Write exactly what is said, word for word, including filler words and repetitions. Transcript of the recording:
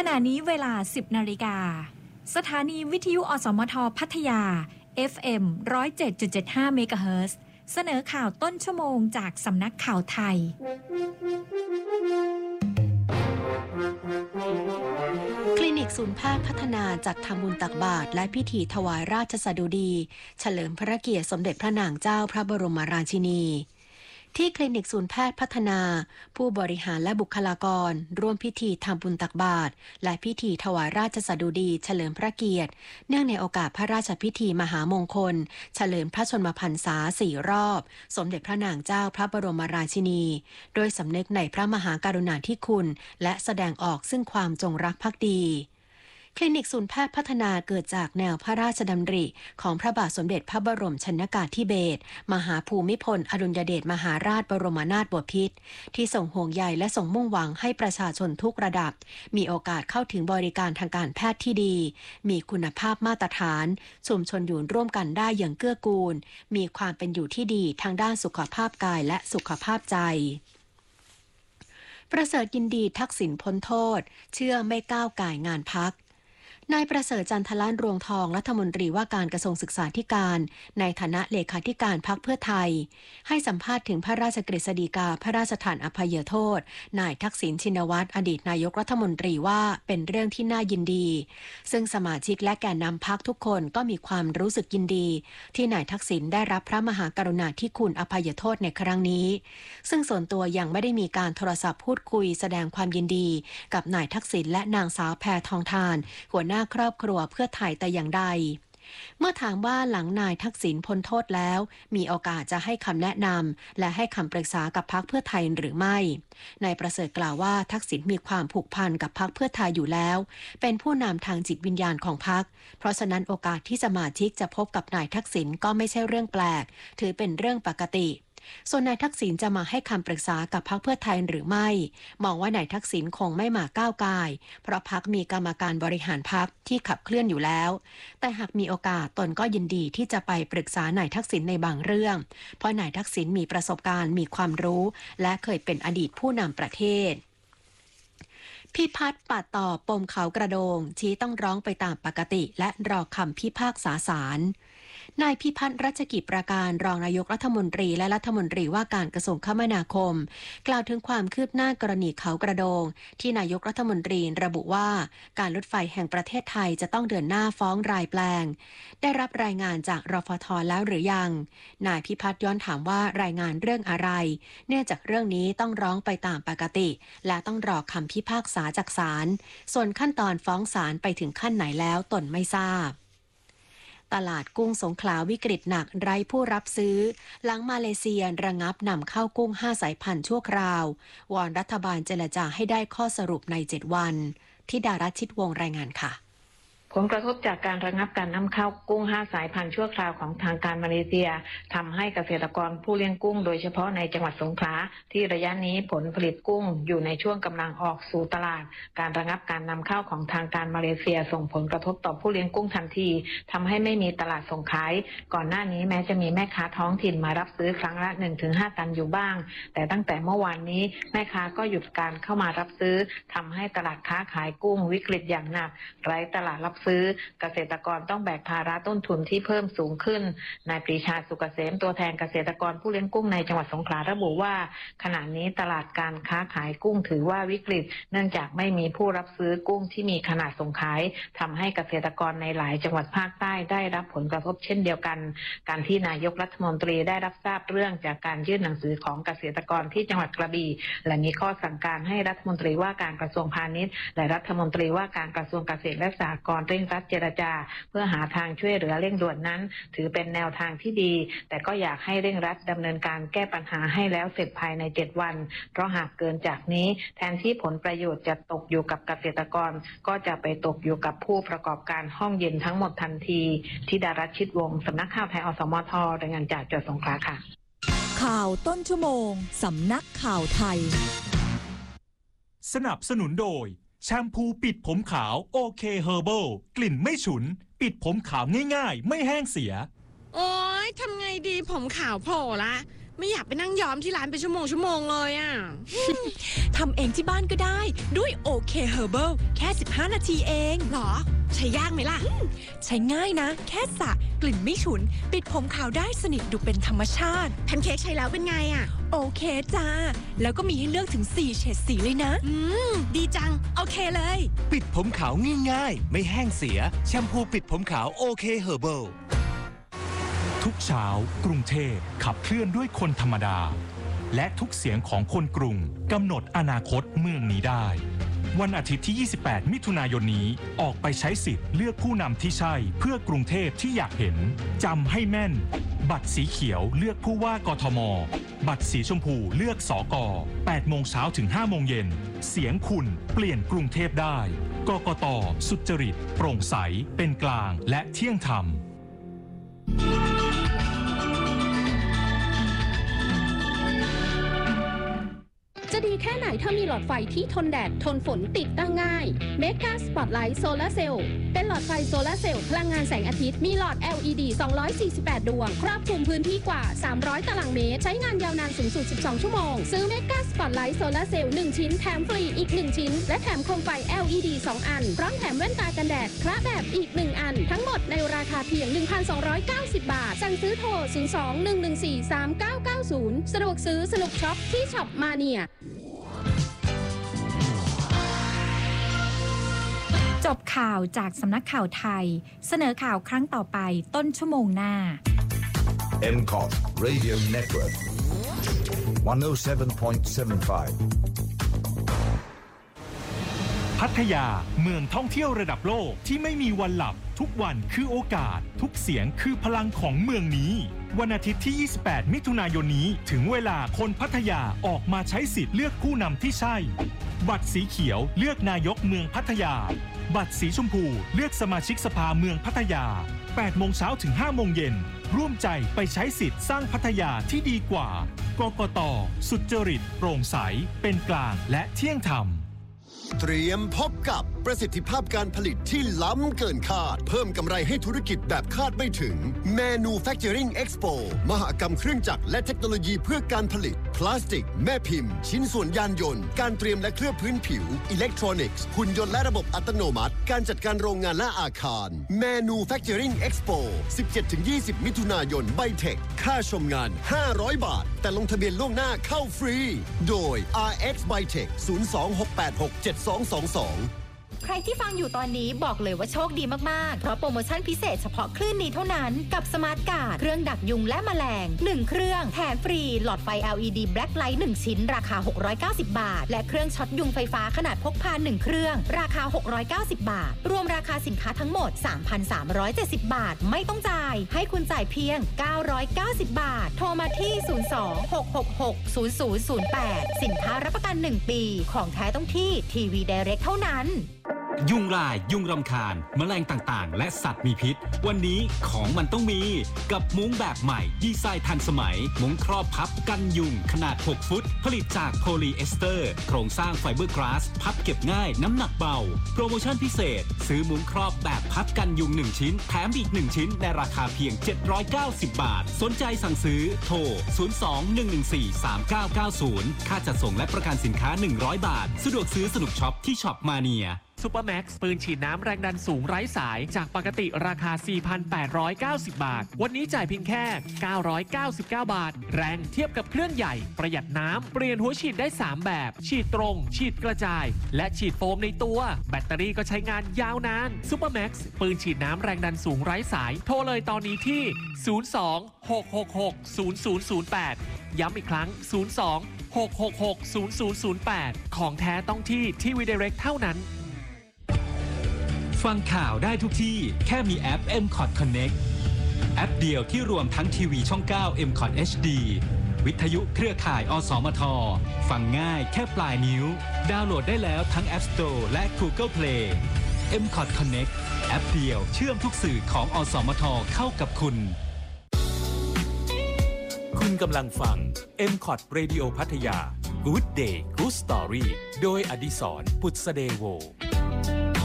ขณะนี้เวลา สิบนาฬิกาสถานีวิทยุอสมทพัทยา เอฟ เอ็ม หนึ่งศูนย์เจ็ดจุดเจ็ดห้า เมกะเฮิรตซ์เสนอข่าวต้นชั่วโมงจากสำนักข่าวไทยคลินิกศูนย์แพทย์พัฒนาจัดทำบุญตักบาตรและพิธีถวายราชสดุดีเฉลิมพระเกียรติสมเด็จพระนางเจ้าพระบรมราชินีที่คลินิกศูนย์แพทย์พัฒนาผู้บริหารและบุคลากรร่วมพิธีทำบุญตักบาตรและพิธีถวายราชสดุดีเฉลิมพระเกียรติเนื่องในโอกาสพระราชพิธีมหามงคลเฉลิมพระชนมพรรษาสี่รอบสมเด็จพระนางเจ้าพระบรมราชินีโดยสำนึกในพระมหากรุณาธิคุณและแสดงออกซึ่งความจงรักภักดีคลินิกศูนย์แพทย์พัฒนาเกิดจากแนวพระราชดำริของพระบาทสมเด็จพระบรมชนกาธิเบศรมหาภูมิพลอดุลยเดชมหาราชบรมนาถบพิตรที่ทรงห่วงใยและทรงมุ่งหวังให้ประชาชนทุกระดับมีโอกาสเข้าถึงบริการทางการแพทย์ที่ดีมีคุณภาพมาตรฐานชุมชนอยู่ร่วมกันได้อย่างเกื้อกูลมีความเป็นอยู่ที่ดีทางด้านสุขภาพกายและสุขภาพใจประเสริฐยินดีทักษิณพ้นโทษเชื่อไม่ก้าวก่ายงานพรรคนายประเสริฐจันทล้านรวงทองรัฐมนตรีว่าการกระทรวงศึกษาธิการในฐานะเลขาธิการพรรคเพื่อไทยให้สัมภาษณ์ถึงพระราชกฤษฎีกาพระราชทานอภัยโทษนายทักษิณชินวัตรอดีตนายกรัฐมนตรีว่าเป็นเรื่องที่น่ายินดีซึ่งสมาชิกและแกนนำพรรคทุกคนก็มีความรู้สึกยินดีที่นายทักษิณได้รับพระมหากรุณาธิคุณอภัยโทษในครั้งนี้ซึ่งส่วนตัวยังไม่ได้มีการโทรศัพท์พูดคุยแสดงความยินดีกับนายทักษิณและนางสาวแพทองธารหัวหน้าครอบครัวเพื่อไทยแต่อย่างใดเมื่อถามว่าหลังนายทักษิณพ้นโทษแล้วมีโอกาสจะให้คำแนะนำและให้คำปรึกษากับพรรคเพื่อไทยหรือไม่นายประเสริฐกล่าวว่าทักษิณมีความผูกพันกับพรรคเพื่อไทยอยู่แล้วเป็นผู้นำทางจิตวิญญาณของพรรคเพราะฉะนั้นโอกาสที่สมาชิกจะพบกับนายทักษิณก็ไม่ใช่เรื่องแปลกถือเป็นเรื่องปกติส่วนนายทักษิณจะมาให้คำปรึกษากับพรรคเพื่อไทยหรือไม่มองว่านายทักษิณคงไม่มาก้าวก่ายเพราะพรรคมีกรรมการบริหารพรรคที่ขับเคลื่อนอยู่แล้วแต่หากมีโอกาสตนก็ยินดีที่จะไปปรึกษานายทักษิณในบางเรื่องเพราะนายทักษิณมีประสบการณ์มีความรู้และเคยเป็นอดีตผู้นำประเทศพิพัฒน์ปัดต่อปมเขากระโดงชี้ต้องร้องไปตามปกติและรอคำพิพากษาศาลนายพิพัฒน์รัชกิจประการรองนายกรัฐมนตรีและรัฐมนตรีว่าการกระทรวงคมนาคมกล่าวถึงความคืบหน้ากรณีเขากระโดงที่นายกรัฐมนตรีระบุว่าการรถไฟแห่งประเทศไทยจะต้องเดินหน้าฟ้องรายแปลงได้รับรายงานจากรฟท.แล้วหรือยังนายพิพัฒน์ย้อนถามว่ารายงานเรื่องอะไรเนื่องจากเรื่องนี้ต้องร้องไปตามปกติและต้องรอคำพิพากษาจากศาลส่วนขั้นตอนฟ้องศาลไปถึงขั้นไหนแล้วตนไม่ทราบตลาดกุ้งสงขลาวิกฤตหนักไร้ผู้รับซื้อหลังมาเลเซียระงับนำเข้ากุ้งห้าสายพันธุ์ชั่วคราววอนรัฐบาลเจรจาให้ได้ข้อสรุปในเจ็ดวันธิดารัตน์ชิดวงศ์รายงานค่ะผลกระทบจากการระงับการนำเข้ากุ้งห้าสายพันธุ์ชั่วคราวของทางการมาเลเซียทำให้เกษตรกรผู้เลี้ยงกุ้งโดยเฉพาะในจังหวัดสงขลาที่ระยะนี้ผลผลิตกุ้งอยู่ในช่วงกำลังออกสู่ตลาดการระงับการนำเข้าของทางการมาเลเซียส่งผลกระทบต่อผู้เลี้ยงกุ้งทันทีทำให้ไม่มีตลาดส่งขายก่อนหน้านี้แม้จะมีแม่ค้าท้องถิ่นมารับซื้อครั้งละ หนึ่งถึงห้า ตันอยู่บ้างแต่ตั้งแต่เมื่อวานนี้แม่ค้าก็หยุดการเข้ามารับซื้อทำให้ตลาดค้าขายกุ้งวิกฤตอย่างหนักไร้ตลาดรับซื้อเกษตรกรต้องแบกภาระต้นทุนที่เพิ่มสูงขึ้นนายปรีชาสุกเกษมตัวแทนเกษตรกรผู้เลี้ยงกุ้งในจังหวัดสงขลาระบุว่าขณะนี้ตลาดการค้าขายกุ้งถือว่าวิกฤตเนื่องจากไม่มีผู้รับซื้อกุ้งที่มีขนาดส่งขายทำให้เกษตรกรในหลายจังหวัดภาคใต้ได้รับผลกระทบเช่นเดียวกันการที่นายกรัฐมนตรีได้รับทราบเรื่องจากการยื่นหนังสือของเกษตรกรที่จังหวัดกระบี่และมีข้อสั่งการให้รัฐมนตรีว่าการกระทรวงพาณิชย์และรัฐมนตรีว่าการกระทรวงเกษตรและสหกรณ์เร่งรัดเจรจาเพื่อหาทางช่วยเหลือเร่งด่วนนั้นถือเป็นแนวทางที่ดีแต่ก็อยากให้เร่งรัดดำเนินการแก้ปัญหาให้แล้วเสร็จภายในเจ็ดวันเพราะหากเกินจากนี้แทนที่ผลประโยชน์จะตกอยู่กับเกษตรกรก็จะไปตกอยู่กับผู้ประกอบการห้องเย็นทั้งหมดทันทีธิดารัตน์ชิดวงศ์สำนักข่าวไทยอสมทรายงานจากจังหวัดสงขลาค่ะข่าวต้นชั่วโมงสำนักข่าวไทยสนับสนุนโดยแชมพูปิดผมขาวโอเคเฮอร์เบิลกลิ่นไม่ฉุนปิดผมขาวง่ายๆไม่แห้งเสียโอ๊ยทำไงดีผมขาวโผล่ละไม่อยากไปนั่งย้อมที่ร้านเป็นชั่วโมงชั่วโมงเลยอ่ะทำเองที่บ้านก็ได้ด้วย โอ เค Herbal แค่สิบห้านาทีเองหรอใช้ยากไหมล่ะใช้ง่ายนะแค่สระกลิ่นไม่ฉุนปิดผมขาวได้สนิทดูเป็นธรรมชาติแพนเค้กใช้แล้วเป็นไงอ่ะโอเคจ้าแล้วก็มีให้เลือกถึงสี่เฉดสีเลยนะอืมดีจังโอเคเลยปิดผมขาวง่ายๆไม่แห้งเสียแชมพูปิดผมขาวโอเค Herbal ทุกเช้ากรุงเทพขับเคลื่อนด้วยคนธรรมดาและทุกเสียงของคนกรุงกำหนดอนาคตเมืองนี้ได้วันอาทิตย์ที่ยี่สิบแปดมิถุนายนนี้ออกไปใช้สิทธิ์เลือกผู้นำที่ใช่เพื่อกรุงเทพที่อยากเห็นจำให้แม่นบัตรสีเขียวเลือกผู้ว่ากทมบัตรสีชมพูเลือกสกแปดโมงเช้าถึงห้าโมงเย็นเสียงคุณเปลี่ยนกรุงเทพได้กกต.สุจริตโปร่งใสเป็นกลางและเที่ยงธรรมจะดีแค่ไหนถ้ามีหลอดไฟที่ทนแดดทนฝนติดตั้งง่าย Mega Spotlight Solar Cell เป็นหลอดไฟโซลาร์เซลล์พลังงานแสงอาทิตย์มีหลอด แอล อี ดี สองร้อยสี่สิบแปด ดวงครอบคลุมพื้นที่กว่าสามร้อยตารางเมตรใช้งานยาวนานสูงสุดสิบสองชั่วโมงซื้อ Mega Spotlight Solar Cell หนึ่งชิ้นแถมฟรีอีกหนึ่งชิ้นและแถมโคมไฟ แอล อี ดี สองอันพร้อมแถมแว่นตากันแดดคละแบบอีกหนึ่งอันทั้งหมดในราคาเพียง หนึ่งพันสองร้อยเก้าสิบ บาทสั่งซื้อโทรศูนย์ สอง หนึ่ง หนึ่ง สี่ สาม เก้า เก้า ศูนย์สะดวกซื้อสนุกช็อปที่ช็อปมาเนียจบข่าวจากสำนักข่าวไทยเสนอข่าวครั้งต่อไปต้นชั่วโมงหน้าเอ็ม คอท Radio Network หนึ่งศูนย์เจ็ดจุดเจ็ดห้าพัทยาเมืองท่องเที่ยวระดับโลกที่ไม่มีวันหลับทุกวันคือโอกาสทุกเสียงคือพลังของเมืองนี้วันอาทิตย์ที่ยี่สิบแปดมิถุนายนนี้ถึงเวลาคนพัทยาออกมาใช้สิทธิ์เลือกผู้นำที่ใช่บัตรสีเขียวเลือกนายกเมืองพัทยาบัตรสีชมพูเลือกสมาชิกสภาเมืองพัทยาแปดโมงเช้าถึงห้าโมงเย็นร่วมใจไปใช้สิทธิ์สร้างพัทยาที่ดีกว่ากกต.สุจริตโปร่งใสเป็นกลางและเที่ยงธรรมเตรียมพบกับประสิทธิภาพการผลิตที่ล้ำเกินคาดเพิ่มกำไรให้ธุรกิจแบบคาดไม่ถึง Manufacturing Expo มหกรรมเครื่องจักรและเทคโนโลยีเพื่อการผลิตพลาสติกแม่พิมพ์ชิ้นส่วนยานยนต์การเตรียมและเคลือบพื้นผิวอิเล็กทรอนิกส์หุ่นยนต์และระบบอัตโนมัติการจัดการโรงงานและอาคาร Manufacturing Expo สิบเจ็ดถึงยี่สิบ มิถุนายนไบเทคค่าชมงานห้าร้อยบาทแต่ลงทะเบียนล่วงหน้าเข้าฟรีโดย อาร์ เอ็กซ์ Bytech ศูนย์ สอง หก แปด หก เจ็ด สอง สอง สองใครที่ฟังอยู่ตอนนี้บอกเลยว่าโชคดีมากๆเพราะโปรโมชั่นพิเศษเฉพาะคลื่นนี้เท่านั้นกับสมาร์ทการ์ดเครื่องดักยุงและแมลงหนึ่งเครื่องแถมฟรีหลอดไฟ แอล อี ดี Black Light หนึ่งชิ้นราคาหกร้อยเก้าสิบบาทและเครื่องช็อตยุงไฟฟ้าขนาดพกพาหนึ่งเครื่องราคาหกร้อยเก้าสิบบาทรวมราคาสินค้าทั้งหมด สามพันสามร้อยเจ็ดสิบ บาทไม่ต้องจ่ายให้คุณจ่ายเพียงเก้าร้อยเก้าสิบบาทโทรมาที่ศูนย์ สอง หก หก หก ศูนย์ ศูนย์ ศูนย์ แปดสินค้ารับประกันหนึ่งปีของแท้ต้องที่ทีวี Direct เท่านั้นยุงลายยุงรำคาญแมลงต่างๆและสัตว์มีพิษวันนี้ของมันต้องมีกับมุ้งแบบใหม่ดีไซน์ทันสมัยมุ้งครอบพับกันยุงขนาดหกฟุตผลิตจากโพลีเอสเตอร์โครงสร้างไฟเบอร์กลาสพับเก็บง่ายน้ำหนักเบาโปรโมชั่นพิเศษซื้อมุ้งครอบแบบพับกันยุงหนึ่งชิ้นแถมอีกหนึ่งชิ้นในราคาเพียงเจ็ดร้อยเก้าสิบบาทสนใจสั่งซื้อโทรศูนย์ สอง หนึ่ง หนึ่ง สี่ สาม เก้า เก้า ศูนย์ค่าจัดส่งและประกันสินค้าหนึ่งร้อยบาทสะดวกซื้อสนุกช็อปที่ช็อปมาเนียซูเปอร์แม็กซ์ปืนฉีดน้ำแรงดันสูงไร้สายจากปกติราคา สี่พันแปดร้อยเก้าสิบ บาทวันนี้จ่ายเพียงแค่เก้าร้อยเก้าสิบเก้าบาทแรงเทียบกับเครื่องใหญ่ประหยัดน้ำเปลี่ยนหัวฉีดได้สามแบบฉีดตรงฉีดกระจายและฉีดโฟมในตัวแบตเตอรี่ก็ใช้งานยาวนานซูเปอร์แม็กซ์ปืนฉีดน้ำแรงดันสูงไร้สายโทรเลยตอนนี้ที่ศูนย์ สอง หก หก หก ศูนย์ ศูนย์ ศูนย์ แปดย้ำอีกครั้งศูนย์ สอง หก หก หก ศูนย์ ศูนย์ ศูนย์ แปดของแท้ต้องที่ทีวี Direct เท่านั้นฟังข่าวได้ทุกที่แค่มีแอป เอ็ม คอท Connect แอปเดียวที่รวมทั้งทีวีช่องเก้า เอ็ม คอท เอช ดี วิทยุเครือข่าย อสมท ฟังง่ายแค่ปลายนิ้วดาวน์โหลดได้แล้วทั้ง App Store และ Google Play เอ็ม คอท Connect แอปเดียวเชื่อมทุกสื่อของอสมทเข้ากับคุณคุณกำลังฟัง เอ็ม คอท Radio พัทยา Good Day Good Story โดยอดิศร ปุษเดโว